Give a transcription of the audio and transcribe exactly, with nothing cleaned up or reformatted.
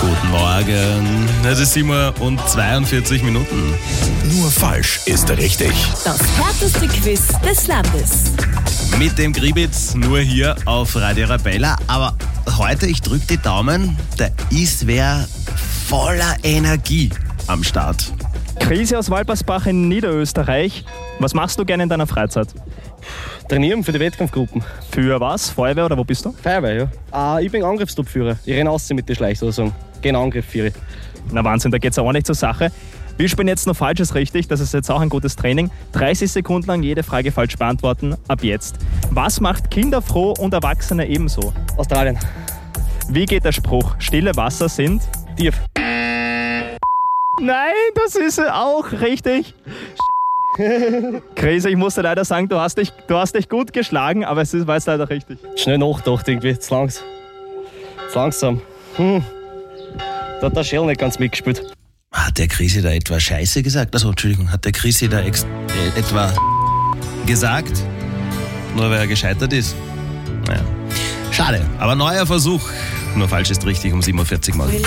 Guten Morgen. Es ist sieben Uhr und zweiundvierzig Minuten. Nur falsch ist richtig. Das härteste Quiz des Landes. Mit dem Gribitz nur hier auf Radio Arabella. Aber heute, ich drücke die Daumen, da ist wer voller Energie am Start. Krise aus Walpersbach in Niederösterreich. Was machst du gerne in deiner Freizeit? Trainieren für die Wettkampfgruppen. Für was? Feuerwehr oder wo bist du? Feuerwehr, ja. Ah, ich bin Angriffstruppführer. Ich renne aus mit den Schleich sozusagen. Gehen Angriff für ich. Na Wahnsinn, da geht's auch nicht zur Sache. Wir spielen jetzt noch Falsches richtig, das ist jetzt auch ein gutes Training. dreißig Sekunden lang jede Frage falsch beantworten, ab jetzt. Was macht Kinder froh und Erwachsene ebenso? Australien. Wie geht der Spruch? Stille Wasser sind? Tief. Nein, das ist auch richtig. Krise, ich muss dir leider sagen, du hast dich, du hast dich gut geschlagen, aber es ist, war jetzt leider richtig. Schnell nachgedacht irgendwie, zu langsam. Zu langsam. Hm. Da hat der Schell nicht ganz mitgespielt. Hat der Krise da etwa Scheiße gesagt? Also, Entschuldigung, hat der Krise da ex- äh, etwa gesagt? Nur weil er gescheitert ist? Naja. Schade, aber neuer Versuch. Nur falsch ist richtig um sieben Uhr vierzig morgen.